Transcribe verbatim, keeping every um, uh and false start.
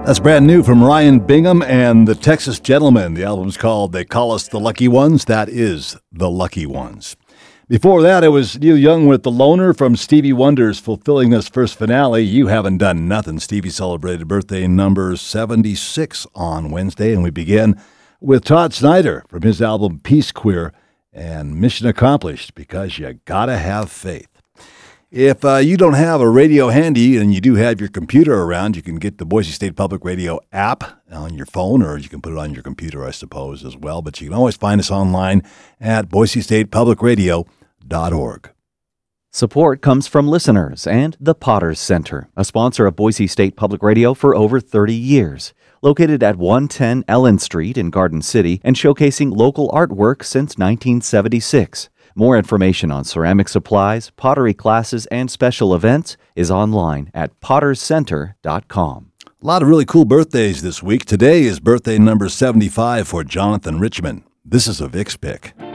That's brand new from Ryan Bingham and the Texas Gentlemen. The album's called They Call Us the Lucky Ones. That is The Lucky Ones. Before that, it was Neil Young with The Loner from Stevie Wonder's Fulfilling This First Finale. You Haven't Done Nothing. Stevie celebrated birthday number seventy-six on Wednesday, and we begin with Todd Snyder from his album Peace Queer and Mission Accomplished, because you gotta have faith. If uh, you don't have a radio handy and you do have your computer around, you can get the Boise State Public Radio app on your phone, or you can put it on your computer, I suppose, as well. But you can always find us online at boise state public radio dot org. Support comes from listeners and the Potters Center, a sponsor of Boise State Public Radio for over thirty years. Located at one ten Ellen Street in Garden City and showcasing local artwork since nineteen seventy-six. More information on ceramic supplies, pottery classes, and special events is online at potters center dot com. A lot of really cool birthdays this week. Today is birthday number seventy-five for Jonathan Richman. This is a Vicks pick.